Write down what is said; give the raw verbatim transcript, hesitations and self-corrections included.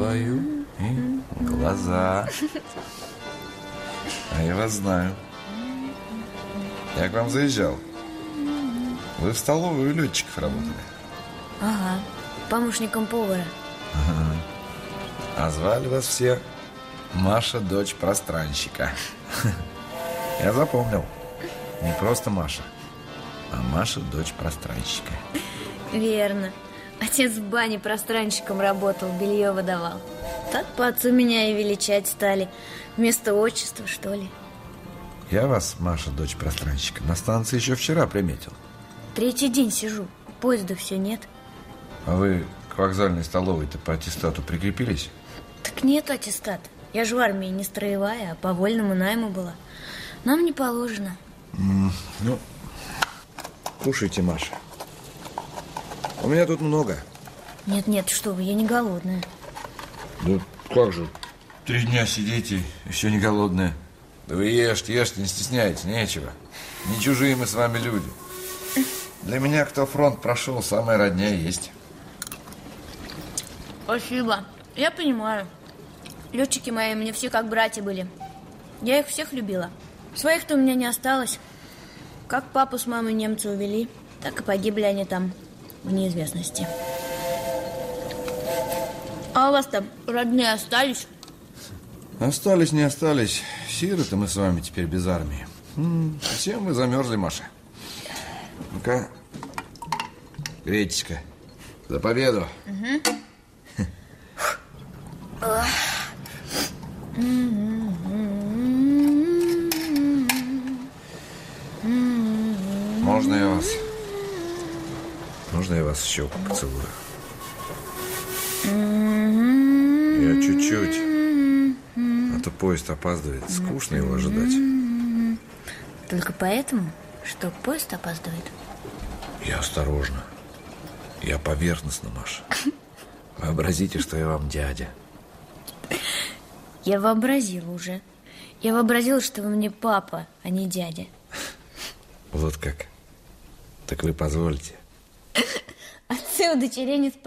твою и глаза. А я вас знаю. Я к вам заезжал. Вы в столовую у летчиков работали. Ага, помощником повара. Ага. А звали вас все Маша, дочь пространщика. Я запомнил. Не просто Маша, а Маша, дочь пространщика. Верно. Отец в бане пространщиком работал, белье выдавал. Так по отцу меня и величать стали. Вместо отчества, что ли. Я вас, Маша, дочь пространщика, на станции еще вчера приметил. Третий день сижу, поезда все нет. А вы к вокзальной столовой-то по аттестату прикрепились? Так нет аттестата. Я же в армии не строевая, а по вольному найму была. Нам не положено. Mm, ну, кушайте, Маша. У меня тут много. Нет-нет, что вы, я не голодная. Да как же, три дня сидите, еще не голодные. Да вы ешьте, ешьте, не стесняйтесь, нечего. Не чужие мы с вами люди. Для меня, кто фронт прошел, самая родня есть. Спасибо, я понимаю. Летчики мои мне все как братья были. Я их всех любила. Своих-то у меня не осталось. Как папу с мамой немцы увели, так и погибли они там в неизвестности. А у вас там родные остались? Остались, не остались. Сироты мы с вами теперь без армии. М-м, совсем вы замерзли, Маша. Ну-ка, грейтесь-ка. За победу. Угу. Можно я вас? Можно я вас в щеку поцелую? Я чуть-чуть. А то поезд опаздывает. Скучно его ожидать. Только поэтому, что поезд опаздывает? Я осторожно. Я поверхностно, Маша. Вообразите, что я вам дядя. Я вообразила уже. Я вообразила, что вы мне папа, а не дядя. Вот как. Так вы позволите. Отцы у дочерей не спрашивают.